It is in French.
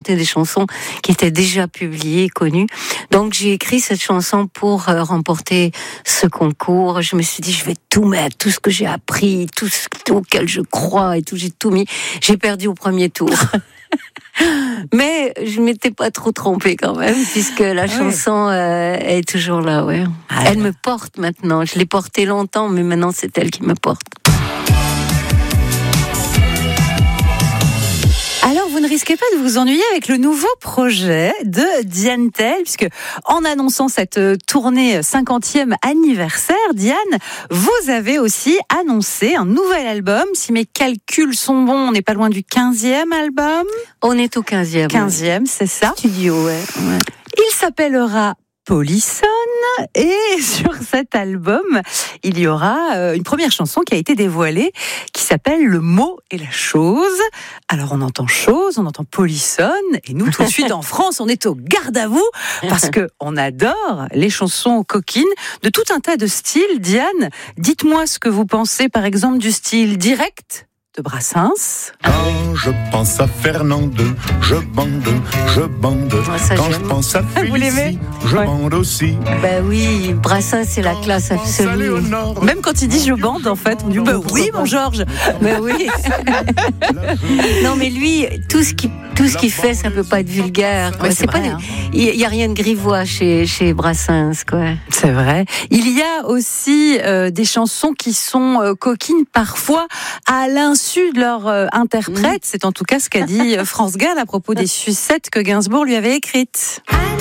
c'était des chansons qui étaient déjà publiées, connues. Donc j'ai écrit cette chanson pour remporter ce concours. Je me suis dit, je vais tout mettre, tout ce que j'ai appris, tout ce auquel je crois et tout, j'ai tout mis. J'ai perdu au premier tour. Mais je m'étais pas trop trompée quand même, puisque la chanson est toujours là, ouais. Elle me porte maintenant. Je l'ai portée longtemps, mais maintenant c'est elle qui me porte. Alors, vous ne risquez pas de vous ennuyer avec le nouveau projet de Diane Tell, puisque en annonçant cette tournée 50e anniversaire, Diane, vous avez aussi annoncé un nouvel album. Si mes calculs sont bons, on n'est pas loin du 15e album. On est au 15e. 15e, c'est ça. Studio, ouais. Il s'appellera Polissonne, et sur cet album, il y aura une première chanson qui a été dévoilée, qui s'appelle Le mot et la chose. Alors on entend chose, on entend Polissonne, et nous tout de suite en France, on est au garde à vous, parce que on adore les chansons coquines de tout un tas de styles. Diane, dites-moi ce que vous pensez par exemple du style direct de Brassens. Quand je pense à Fernande, je bande. Quand je pense à Félicie, je bande aussi. Ben oui, Brassens, c'est la classe absolue. Même quand il dit je bande, en fait, on dit bah oui, mon Georges. Ben oui. Non, mais lui, tout ce qu'il fait, ça peut pas être vulgaire. Ouais, c'est pas vrai, il y a rien de grivois chez Brassens, quoi. C'est vrai. Il y a aussi des chansons qui sont coquines parfois à l'insu de leur interprète. C'est en tout cas ce qu'a dit France Gall à propos des sucettes que Gainsbourg lui avait écrites.